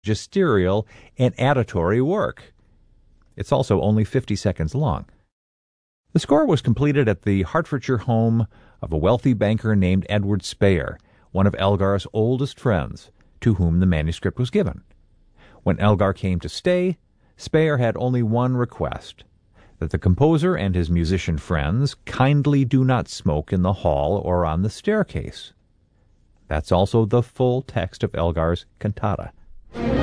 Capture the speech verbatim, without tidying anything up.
magisterial and adatory work. It's also only fifty seconds long. The score was completed at the Hertfordshire home of a wealthy banker named Edward Speyer, one of Elgar's oldest friends, to whom the manuscript was given. When Elgar came to stay, Speyer had only one request, that the composer and his musician friends kindly do not smoke in the hall or on the staircase. That's also the full text of Elgar's cantata.